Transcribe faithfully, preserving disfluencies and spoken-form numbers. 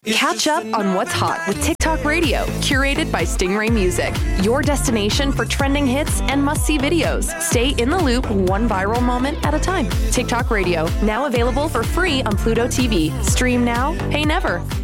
Catch up on what's hot with TikTok Radio, curated by Stingray Music. Your destination for trending hits and must-see videos. Stay in the loop one viral moment at a time. TikTok Radio, now available for free on Pluto T V. Stream now, pay never.